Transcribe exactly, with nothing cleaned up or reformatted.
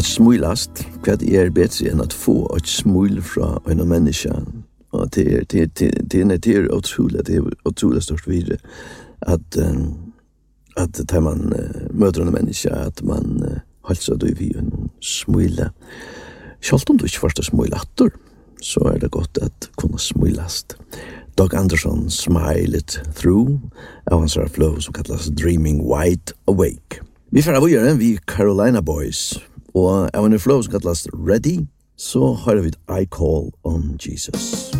At smilast, hva er bedre enn at få et smil fra en menneske. Og det er, det, det, det, det er utrolig, det er utrolig stort videre at, um, at da man uh, møter en menneske, at man uh, halser det i en smile. Selv om du ikke først er smilatter, så er det godt at kunne smilast. Doug Anderson, Smile It Through, av hans flow som kallas Dreaming Wide Awake. Vi får av å gjøre vi Carolina Boys, og av en flow som kallas Ready, så har vi I Call on Jesus.